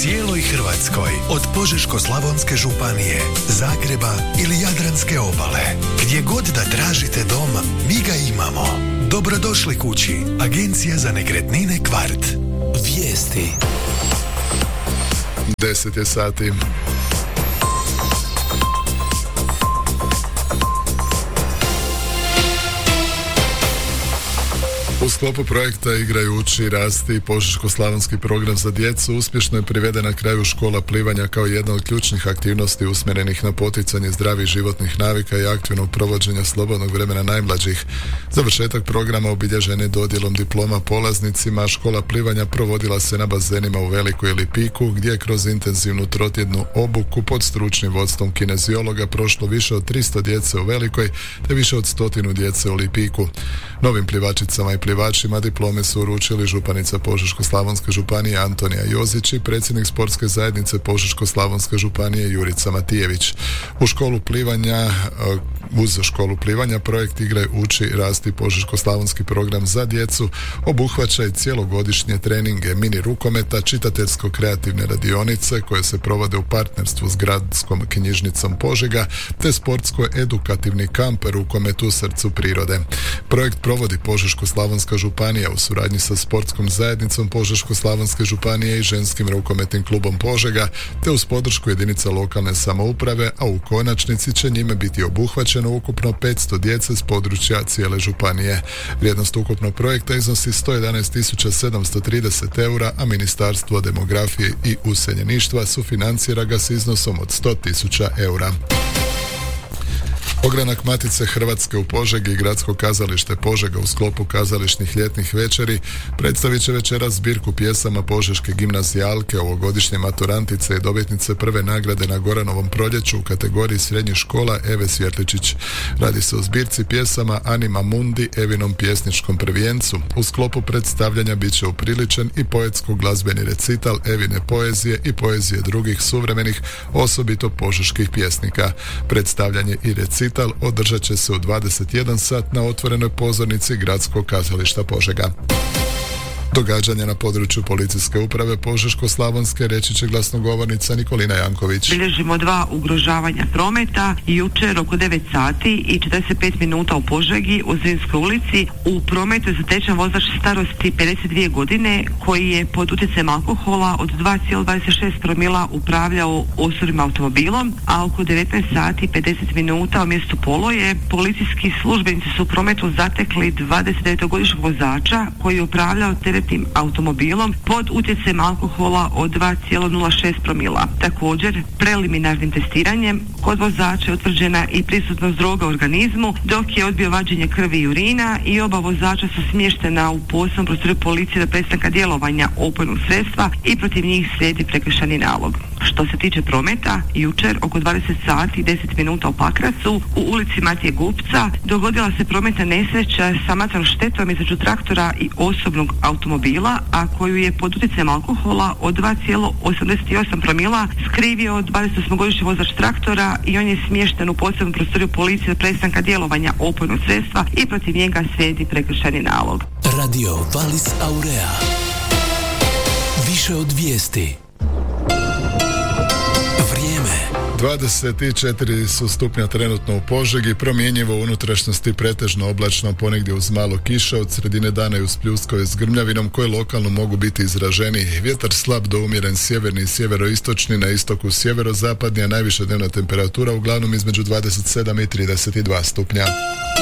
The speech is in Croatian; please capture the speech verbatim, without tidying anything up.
cijeloj Hrvatskoj, od Požeško-slavonske županije, Zagreba ili Jadranske obale. Gdje god da tražite dom, mi ga imamo. Dobrodošli kući. Agencija za nekretnine Kvart. Vijesti. deset je sati. U sklopu projekta Igraj, uči, rasti, Požeško-slavonski program za djecu uspješno je priveden na kraju škola plivanja kao jedna od ključnih aktivnosti usmjerenih na poticanje zdravih životnih navika i aktivnog provođenja slobodnog vremena najmlađih. Završetak programa obilježen je dodjelom diploma polaznicima. Škola plivanja provodila se na bazenima u Velikoj ili Piku, gdje je kroz intenzivnu trotjednu obuku pod stručnim vodstvom kineziologa prošlo više od tristo djece u Velikoj te više od stotinu djece u Lipiku. Novim plivačicama i plivačima diplome su uručili županica Požeško-slavonske županije Antonija Jozić i predsjednik sportske zajednice Požeško-slavonske županije Jurica Matijević. U školu plivanja, uz školu plivanja projekt Igraj, uči, rasti, Požeško-slavonski program za djecu obuhvaća i cijelogodišnje treninge mini rukometa, čitateljsko-kreativne radionice koje se provode u partnerstvu s gradskom knjižnicom Požega te sportsko-edukativni kamp rukomet u srcu prirode. Projekt provodi Požeško-slavonska županija u suradnji sa sportskom zajednicom Požeško-slavonske županije i ženskim rukometnim klubom Požega te uz podršku jedinica lokalne samouprave, a u konačnici će njime biti obuhvaćeno ukupno petsto djece s područja cijele županije. Vrijednost ukupnog projekta iznosi sto jedanaest tisuća sedamsto trideset eura, a Ministarstvo demografije i useljeništva sufinancira ga s iznosom od sto tisuća eura. Ogranak Matice Hrvatske u Požegi i Gradsko kazalište Požega u sklopu kazališnih ljetnih večeri predstavit će večeras zbirku pjesama požeške gimnazijalke, ovogodišnje maturantice i dobitnice prve nagrade na Goranovom proljeću u kategoriji srednjih škola Eve Svjetličić. Radi se o zbirci pjesama Anima Mundi, Evinom pjesničkom prvijencu. U sklopu predstavljanja bit će upriličen i poetsko-glazbeni recital Evine poezije i poezije drugih suvremenih, osobito požeških pjesnika. Predstavljanje i recital održat će se u dvadeset jedan sat na otvorenoj pozornici Gradskog kazališta Požega. Događanja na području policijske uprave Požeško-slavonske reći će glasnogovornica Nikolina Janković. Bilježimo dva ugrožavanja prometa. Jučer oko devet sati i četrdeset pet minuta u Požegi u Zrinskoj ulici u prometu je zatečen vozač starosti pedeset dvije godine koji je pod utjecajem alkohola od dva zarez dvadeset šest promila upravljao osobnim automobilom, a oko devetnaest sati i pedeset minuta u mjestu Poloje policijski službenici su u prometu zatekli dvadesetdevetogodišnjeg vozača koji je upravljao teretnim automobilom pod utjecajem alkohola od dva zarez nula šest promila. Također, preliminarnim testiranjem kod vozača je utvrđena i prisutnost droga u organizmu, dok je odbio vađenje krvi i urina i oba vozača su smještena u posebnom prostoru policije do prestanka djelovanja opojnog sredstva i protiv njih slijedi prekršajni nalog. Što se tiče prometa, jučer oko dvadeset sati i deset minuta u Pakracu u ulici Matije Gupca dogodila se prometna nesreća sa materijalnom štetom između traktora i osobnog automobila, a koju je pod utjecajem alkohola od dva zarez osamdeset osam promila skrivio dvadesetosmogodišnji vozač traktora i on je smješten u posebnom prostoriju policije od prestanka djelovanja opojnog sredstva i protiv njega slijedi prekršajni nalog. Radio Valis Aurea. Više od vijesti. dvadeset četiri su stupnja trenutno u Požegi, promjenjivo u unutrašnjosti pretežno oblačno, ponegdje uz malo kiše, od sredine dana i uz pljuskove s grmljavinom koje lokalno mogu biti izraženiji. Vjetar slab do umjeren sjeverni i sjeveroistočni, na istoku sjeverozapadni, a najviša dnevna temperatura uglavnom između dvadeset sedam i trideset dva stupnja.